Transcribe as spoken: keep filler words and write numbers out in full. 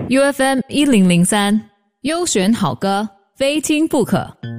U F M 一零零三，优选好歌，非听不可。